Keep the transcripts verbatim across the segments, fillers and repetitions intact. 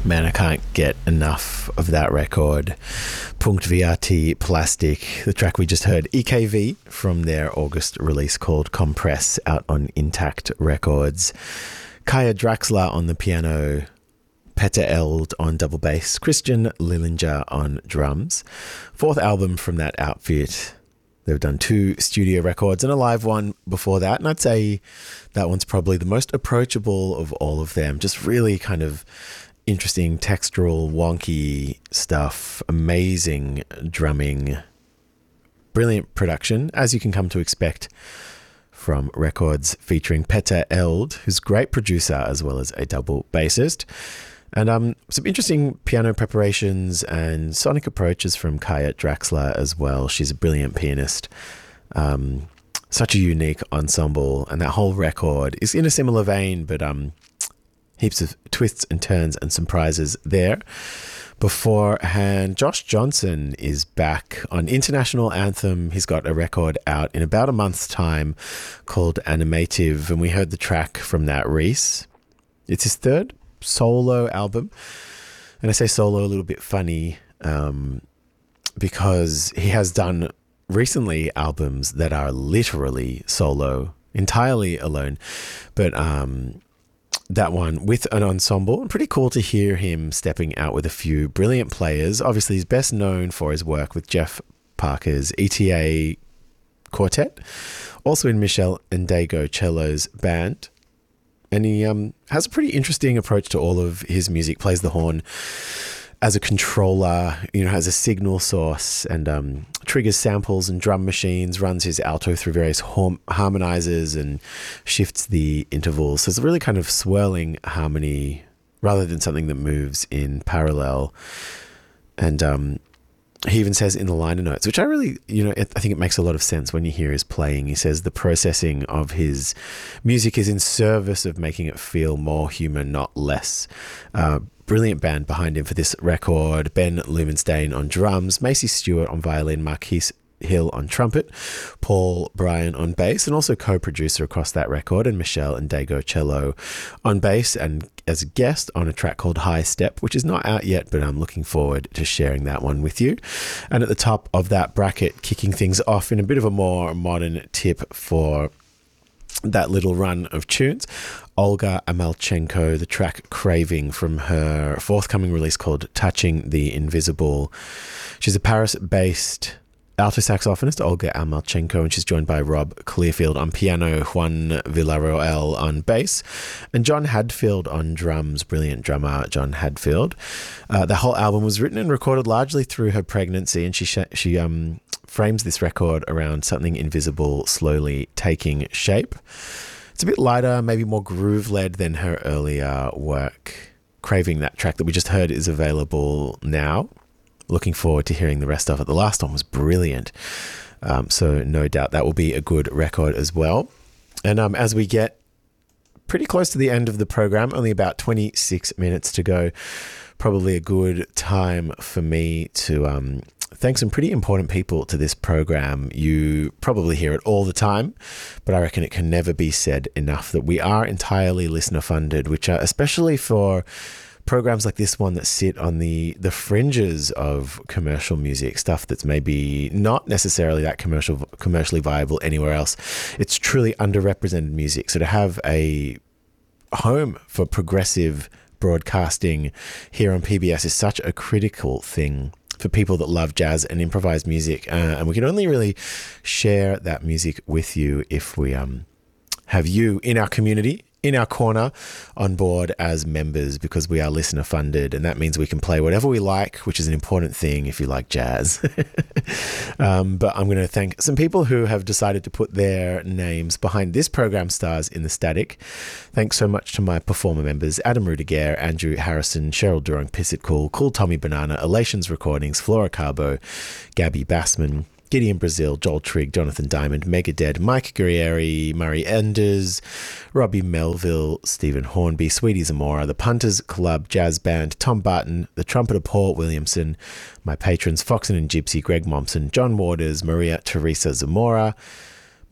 Man, I can't get enough of that record. Punkt V R T Plastic, the track we just heard, E K V, from their August release called Compress, out on Intact Records. Kaya Draxler on the piano, Petter Eld on double bass, Christian Lillinger on drums. Fourth album from that outfit. They've done two studio records and a live one before that, and I'd say that one's probably the most approachable of all of them. Just really kind of interesting, textural, wonky stuff, amazing drumming, brilliant production, as you can come to expect from records featuring Petter Eld, who's a great producer as well as a double bassist. And um, some interesting piano preparations and sonic approaches from Kaya Draxler as well. She's a brilliant pianist. Um, such a unique ensemble, and that whole record is in a similar vein, but um, heaps of twists and turns and surprises there. Beforehand, Josh Johnson is back on International Anthem. He's got a record out in about a month's time called Animative, and we heard the track from that, Reese. It's his third solo album, and I say solo a little bit funny um, because he has done recently albums that are literally solo, entirely alone, but um, that one with an ensemble, and pretty cool to hear him stepping out with a few brilliant players. Obviously, he's best known for his work with Jeff Parker's E T A Quartet, also in Michelle Ndegeocello's band. And he um, has a pretty interesting approach to all of his music, plays the horn as a controller, you know, has a signal source, and um, triggers samples and drum machines, runs his alto through various harm- harmonizers and shifts the intervals. So it's a really kind of swirling harmony rather than something that moves in parallel. And um, he even says in the liner notes, which I really, you know, I think it makes a lot of sense when you hear his playing. He says the processing of his music is in service of making it feel more human, not less. Uh, brilliant band behind him for this record. Ben Lumenstein on drums, Macy Stewart on violin, Marquise Hill on trumpet, Paul Bryan on bass, and also co-producer across that record, and Michelle Ndegeocello on bass, and as a guest on a track called High Step, which is not out yet, but I'm looking forward to sharing that one with you. And at the top of that bracket, kicking things off in a bit of a more modern tip for that little run of tunes, Olga Amalchenko, the track Craving from her forthcoming release called Touching the Invisible. She's a Paris-based alto saxophonist, Olga Amalchenko, and she's joined by Rob Clearfield on piano, Juan Villarroel on bass, and John Hadfield on drums, brilliant drummer John Hadfield. Uh, the whole album was written and recorded largely through her pregnancy, and she sh- she um frames this record around something invisible slowly taking shape. It's a bit lighter, maybe more groove-led than her earlier work. Craving, that track that we just heard, is available now. Looking forward to hearing the rest of it. The last one was brilliant. Um, so no doubt that will be a good record as well. And um, as we get pretty close to the end of the program, only about twenty-six minutes to go, probably a good time for me to um, thank some pretty important people to this program. You probably hear it all the time, but I reckon it can never be said enough that we are entirely listener funded, which are especially for programs like this one that sit on the the fringes of commercial music, stuff that's maybe not necessarily that commercial commercially viable anywhere else. It's truly underrepresented music. So to have a home for progressive broadcasting here on P B S is such a critical thing for people that love jazz and improvised music. Uh, and we can only really share that music with you if we um have you in our community, in our corner, on board as members, because we are listener funded, and that means we can play whatever we like, which is an important thing if you like jazz. um, but I'm going to thank some people who have decided to put their names behind this program stars in the static. Thanks so much to my performer members, Adam Rudiger, Andrew Harrison, Cheryl Durang, Pissit Cool, Cool Tommy Banana, Elations Recordings, Flora Carbo, Gabby Bassman, Gideon Brazil, Joel Trigg, Jonathan Diamond, Megadead, Mike Guerrieri, Murray Enders, Robbie Melville, Stephen Hornby, Sweetie Zamora, the Punters Club Jazz Band, Tom Barton, the trumpeter Paul Williamson, my patrons Foxen and Gypsy, Greg Momsen, John Waters, Maria Teresa Zamora,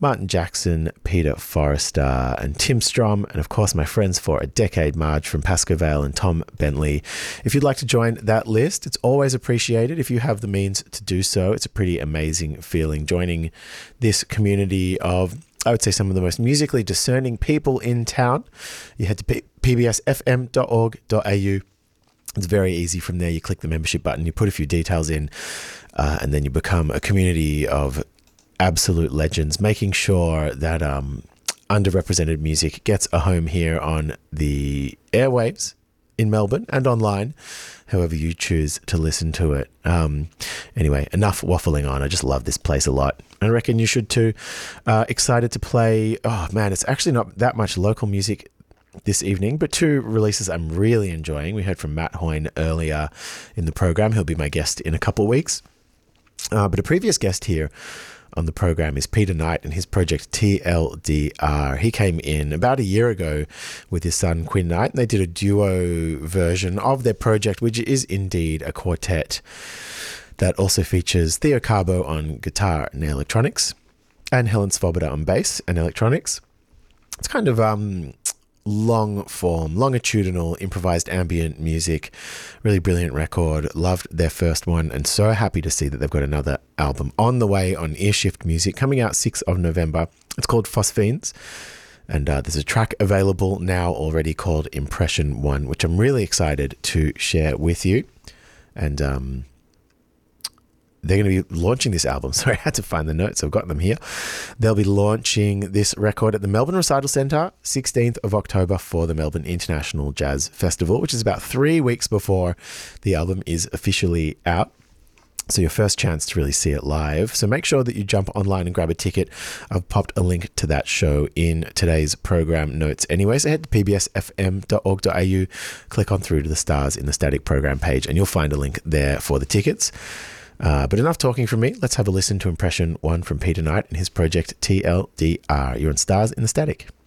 Martin Jackson, Peter Forrester, and Tim Strom, and of course my friends for a decade, Marge from Pascoe Vale and Tom Bentley. If you'd like to join that list, it's always appreciated if you have the means to do so. It's a pretty amazing feeling joining this community of, I would say, some of the most musically discerning people in town. You head to p b s f m dot org dot a u. It's very easy from there. You click the membership button, you put a few details in, uh, and then you become a community of absolute legends, making sure that um, underrepresented music gets a home here on the airwaves in Melbourne and online, however you choose to listen to it. Um, anyway, enough waffling on. I just love this place a lot. I reckon you should too. Uh, excited to play. Oh man, it's actually not that much local music this evening, but two releases I'm really enjoying. We heard from Matt Hoyne earlier in the program. He'll be my guest in a couple of weeks. Uh, but a previous guest here on the program is Peter Knight and his project T L D R. He came in about a year ago with his son Quinn Knight, and they did a duo version of their project, which is indeed a quartet that also features Theo Carbo on guitar and electronics and Helen Svoboda on bass and electronics. It's kind of um long form, longitudinal, improvised ambient music. Really brilliant record. Loved their first one and so happy to see that they've got another album on the way on Earshift Music, coming out sixth of November. It's called Phosphenes, and uh, there's a track available now already called Impression One, which I'm really excited to share with you. And um they're going to be launching this album. Sorry, I had to find the notes. I've got them here. They'll be launching this record at the Melbourne Recital Centre, sixteenth of October, for the Melbourne International Jazz Festival, which is about three weeks before the album is officially out. So your first chance to really see it live. So make sure that you jump online and grab a ticket. I've popped a link to that show in today's program notes anyway. So head to p b s f m dot org dot a u, click on through to the stars in the static program page, and you'll find a link there for the tickets. Uh, but enough talking from me. Let's have a listen to Impression One from Peter Knight and his project T L D R. You're on Stars in the Static.